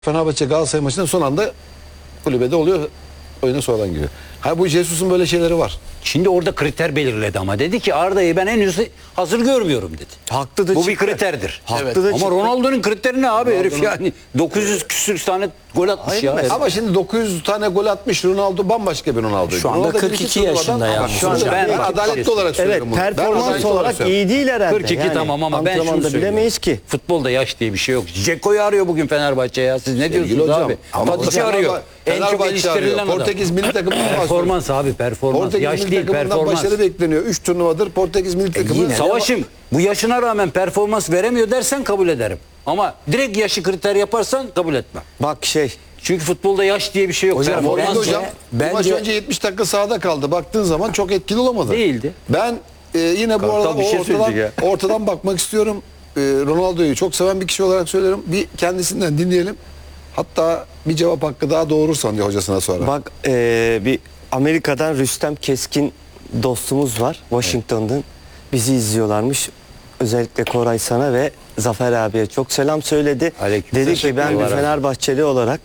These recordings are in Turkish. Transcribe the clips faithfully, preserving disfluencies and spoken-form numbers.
Fenerbahçe Galatasaray maçında son anda kulübede oluyor. Oyuna sonradan giriyor. Ha bu Jesus'un böyle şeyleri var. Şimdi orada kriter belirledi ama dedi ki Arda'yı ben henüz hazır görmüyorum dedi. Haklı da Bu bir çıktı. kriterdir. Haklı Evet. da Ama çıktı. Ronaldo'nun kriteri ne abi herif yani dokuz yüz küsür tane gol atmış Hayır, ya. mesela. Ama şimdi dokuz yüz tane gol atmış Ronaldo bambaşka bir Ronaldo. Şu anda Ronaldo kırk iki birisi turnuvadan- yaşında Ama yalnız Şu anda hocam. ben, ben Ben- adaletli olarak Evet, söylüyorum bunu. Ben performans adaletli olarak söylüyorum. iyi değil herhalde. kırk iki yani. tamam ama ben şunu Antrenmanda söylüyorum. bilemeyiz ki. Futbolda yaş diye bir şey yok. Ceko'yu arıyor bugün Fenerbahçe ya. Siz ne Sevgili diyorsunuz hocam, abi? ama Tadiş'i hocam, arıyor. En çok Fenerbahçe eleştirilen arıyor. adam. Portekiz milli takımından bahsediyor. Performans abi performans. Portekiz Yaş milli değil takımından performans. başarı bekleniyor. üç turnuvadır Portekiz milli takımı. yine- Savaşım bu yaşına rağmen performans veremiyor dersen kabul ederim. Ama direkt yaşı kriter yaparsan kabul etmem. Bak şey. Çünkü futbolda yaş diye bir şey yok. Hocam, Performans Mourinho bence- hocam bir maç bence- önce yetmiş dakika sahada kaldı. Baktığın zaman çok etkili olamadı. Değildi. Ben e, yine bu Kartal arada bir o şey ortadan, söyleyecek ortadan bakmak istiyorum. E, Ronaldo'yu çok seven bir kişi olarak söylüyorum. Bir kendisinden dinleyelim. Hatta bir cevap hakkı daha doğurursan diye hocasına sonra. Bak eee, bir Amerika'dan Rüstem Keskin dostumuz var. Washington'dan. Bizi izliyorlarmış. Özellikle Koray sana ve Zafer abiye çok selam söyledi. Aleyküm Dedi ki teşekkür ben bir ederim. Fenerbahçeli olarak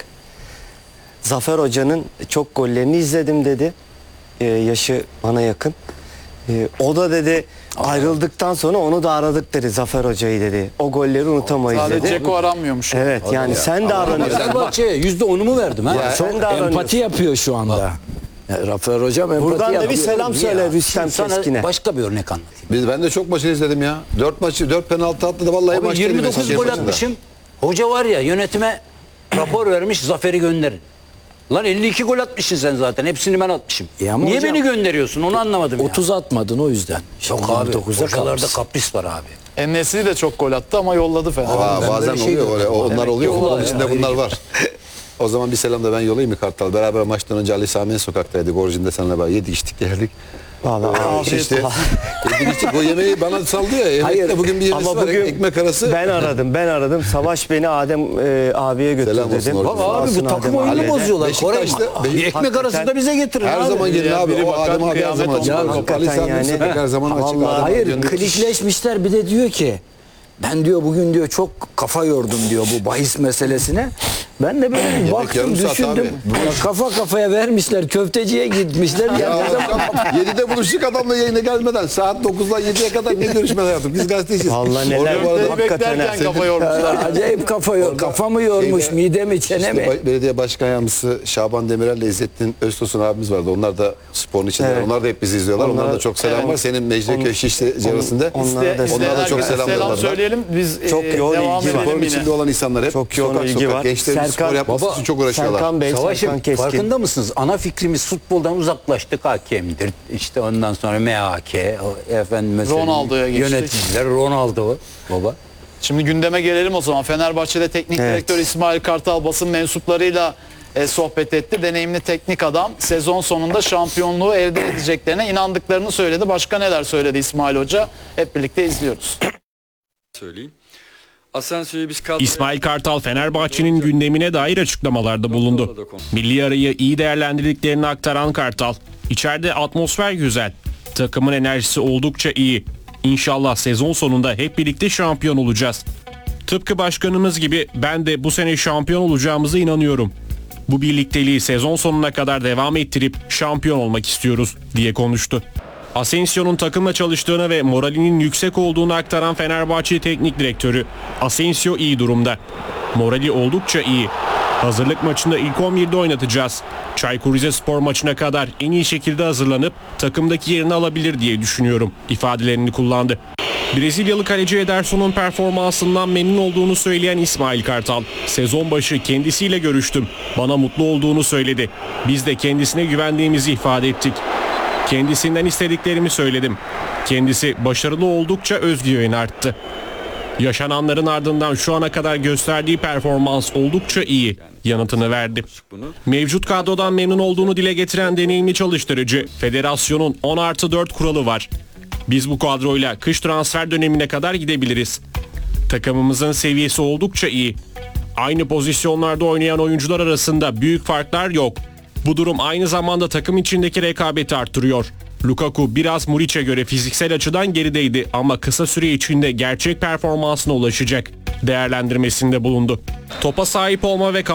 Zafer Hoca'nın çok gollerini izledim dedi. Eee, yaşı bana yakın. Eee, o da dedi ayrıldıktan sonra onu da aradık dedi Zafer Hoca'yı dedi. O golleri unutamayız Sadece dedi. Ceko aranmıyormuş. Evet yani sen de aranıyorsun. Fenerbahçe'ye yüzde onumu verdim ha. Ya, sen de aranıyorsun. empati yapıyor şu anda. Ya, Rafael Hocam empati Buradan da yapıyor. bir selam söyle Ya, Rüstem şimdi sana Keskin'e. başka bir örnek anlatayım. Biz, ben de çok maçını izledim ya. dört maçı, dört penaltı attı da vallahi Abi maç yirmi değil dokuz mesela, gol maçında. atmışım. Hoca var ya yönetime rapor vermiş Zafer'i gönderin. Lan elli iki gol atmışsın sen zaten. Hepsini ben atmışım. E ama Niye hocam, beni gönderiyorsun onu anlamadım ya. otuz atmadın o yüzden. Yok Şimdi abi yirmi dokuzda hocalarda kalmışsın. kapris var abi. En-Nesyri de çok gol attı ama yolladı Aa, Fenerbahçe. bazen böyle şey oluyor öyle. gördüm. Onlar Demek oluyor. ki Futbolun olay içinde ya, bunlar öyle var. O zaman bir selam da ben yollayayım mı Kartal? Beraber maçtan önce Ali Sami sokaktaydık. Orijinde seninle beraber yedik içtik geldik. Vallahi Ee, işte yedik içtik. O yemeği bana saldı ya. Yemekte Hayır, bugün bir yemesi ama var. bugün Ekmek arası. ben aradım, ben aradım. Savaş beni Adem e, abiye götür Selam olsun dedim. orada. Bak abi Olsun bu takım Adem oyunu abiye de. bozuyorlar. Koray Beşiktaş'ta- bir ekmek Hakikaten- arası da bize getirin Her abi. zaman gelin Ya, abi. biri O bakar, Adem abi her kıyamet zaman açık. olmaz. Ali Hakikaten Sami yani. Sokak her zaman açık. Vallahi Adem Hayır göndermiş. klikleşmişler bir de diyor ki ben diyor bugün diyor çok kafa yordum diyor bu bahis meselesine. Ben de böyle bir baktım yarım saat düşündüm. abi. Ya kafa kafaya vermişler köfteciye gitmişler. Ya Ya, hocam yedide buluştuk adamla yayına gelmeden saat dokuzdan yediye kadar ne görüşmeler yaptık. Biz gazeteciyiz. Vallahi neler- Orada bu arada Köfteyi hakikaten beklerken senin- kafa yormuşlar. acayip kafa yor, kafa mı yormuş şeyde- mide mi çene İşte mi? ba- belediye başkan yardımcısı Şaban Demirel ile İzzettin Öztosun abimiz vardı. Onlar da sporun içinde. Evet. Onlar da hep bizi izliyorlar. Onlara- Onlara da çok selam evet. var. Senin Mecidiyeköy Şişli çevresinde. onlara da İste- Onlara da isteyen çok herkese selam selam yollarlar. söyleyelim. Biz Çok e, yoğun devam ilgi var. edelim Sporun yine. içinde olan insanlar hep Çok yoğun sokak ilgi sokak var. gençlerin spor yapması Baba, için çok uğraşıyorlar. Serkan Bey, Savaşım Serkan Keskin. farkında mısınız? Ana fikrimiz futboldan uzaklaştık. Hakemdir. İşte ondan sonra M H K, o efendim mesela Ronaldo'ya geçtik. yöneticiler, Ronaldo baba. Şimdi gündeme gelelim o zaman. Fenerbahçe'de teknik Evet. direktör İsmail Kartal basın mensuplarıyla e, sohbet etti. Deneyimli teknik adam sezon sonunda şampiyonluğu elde edeceklerine inandıklarını söyledi. Başka neler söyledi İsmail Hoca? Hep birlikte izliyoruz. söyleyeyim. Asensio'yu biz kadroya... İsmail Kartal Fenerbahçe'nin gündemine dair açıklamalarda bulundu. Milli arayı iyi değerlendirdiklerini aktaran Kartal, "İçeride atmosfer güzel, takımın enerjisi oldukça iyi. İnşallah sezon sonunda hep birlikte şampiyon olacağız. Tıpkı başkanımız gibi ben de bu sene şampiyon olacağımıza inanıyorum. Bu birlikteliği sezon sonuna kadar devam ettirip şampiyon olmak istiyoruz," diye konuştu. Asensio'nun takımla çalıştığını ve moralinin yüksek olduğunu aktaran Fenerbahçe Teknik Direktörü, "Asensio iyi durumda. Morali oldukça iyi. Hazırlık maçında ilk on birde oynatacağız. Çaykur Rizespor maçına kadar en iyi şekilde hazırlanıp takımdaki yerini alabilir diye düşünüyorum," ifadelerini kullandı. Brezilyalı kaleci Ederson'un performansından memnun olduğunu söyleyen İsmail Kartal, "Sezon başı kendisiyle görüştüm. Bana mutlu olduğunu söyledi. Biz de kendisine güvendiğimizi ifade ettik. Kendisinden istediklerimi söyledim. Kendisi başarılı oldukça özgüveni arttı. Yaşananların ardından şu ana kadar gösterdiği performans oldukça iyi," yanıtını verdi. Mevcut kadrodan memnun olduğunu dile getiren deneyimli çalıştırıcı, "Federasyonun on artı dört kuralı var. Biz bu kadroyla kış transfer dönemine kadar gidebiliriz. Takımımızın seviyesi oldukça iyi. Aynı pozisyonlarda oynayan oyuncular arasında büyük farklar yok. Bu durum aynı zamanda takım içindeki rekabeti arttırıyor. Lukaku biraz Muriç'e göre fiziksel açıdan gerideydi ama kısa süre içinde gerçek performansına ulaşacak değerlendirmesinde bulundu. Topa sahip olma ve